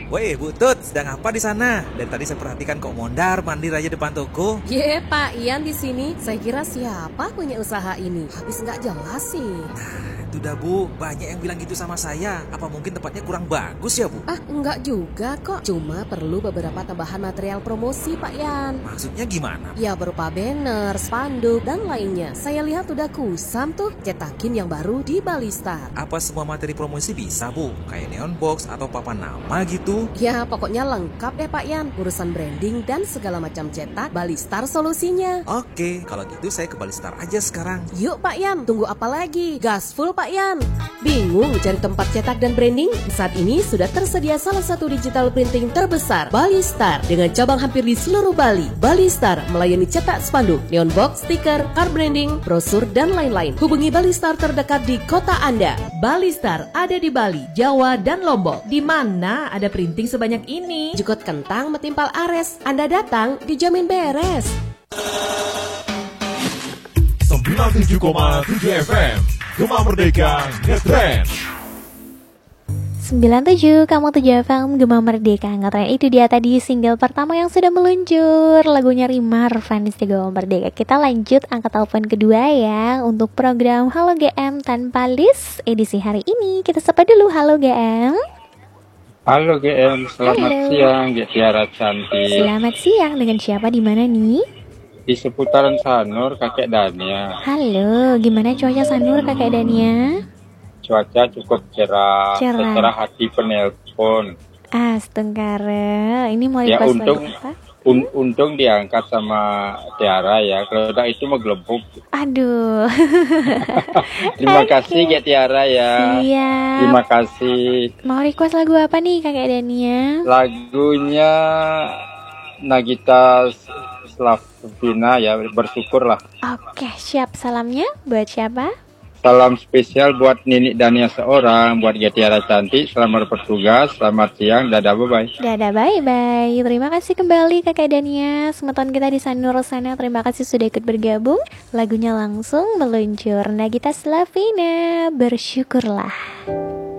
Woi, Bu Tut, sedang apa di sana? Dari tadi saya perhatikan kok mondar mandir aja depan toko. Ye, Pak Ian di sini. Saya kira siapa punya usaha ini? Habis nggak jelas sih. Itu dah Bu, banyak yang bilang gitu sama saya. Apa mungkin tempatnya kurang bagus ya Bu? Enggak juga kok. Cuma perlu beberapa tambahan material promosi, Pak Yan. Maksudnya gimana? Ya berupa banner, spanduk, dan lainnya. Saya lihat udah kusam tuh. Cetakin yang baru di Balistar. Apa semua materi promosi bisa Bu? Kayak neon box atau papan nama gitu? Ya pokoknya lengkap ya Pak Yan. Urusan branding dan segala macam cetak, Balistar solusinya. Oke, kalau gitu saya ke Balistar aja sekarang. Yuk Pak Yan, tunggu apa lagi? Gaspol Pak Yan. Bingung cari tempat cetak dan branding? Saat ini sudah tersedia salah satu digital printing terbesar, Balistar, dengan cabang hampir di seluruh Bali. Balistar melayani cetak spanduk, neon box, stiker, card branding, brosur, dan lain-lain. Hubungi Balistar terdekat di kota Anda. Balistar ada di Bali, Jawa, dan Lombok. Di mana ada printing sebanyak ini? Jukut kentang metimpal ares. Anda datang dijamin beres. 97,7 FM Gema Merdeka Ngetrend 97,7 FM Gema Merdeka Ngetrend. Itu dia tadi single pertama yang sudah meluncur, lagunya Rimar fans di Gema Merdeka. Kita lanjut angkat telepon kedua ya untuk program Halo GM tanpa list edisi hari ini. Kita sapa dulu. Halo GM. Halo GM, selamat siang Tiara cantik. Selamat siang, dengan siapa di mana nih? Di seputaran Sanur, Kakek Dania. Halo, gimana cuaca Sanur Kakek Dania? Cuaca cukup cerah. Secerah hati penelpon. Astengkara, ini mau Ya request untung, lagu apa? untung diangkat sama Tiara ya. Kalau enggak itu mah gelembung. Aduh. Terima kasih Tiara ya. Iya. Terima kasih. Mau request lagu apa nih Kakek Dania? Lagunya Nagita Slavina ya, bersyukurlah. Oke, siap. Salamnya buat siapa? Salam spesial buat Nini Dania seorang, buat Tiara cantik, selamat bertugas, selamat siang, dadah, bye-bye. Dadah, bye-bye. Terima kasih kembali Kakak Dania. Semeton kita di Sanur sana, terima kasih sudah ikut bergabung. Lagunya langsung meluncur. Nagita Slavina, bersyukurlah.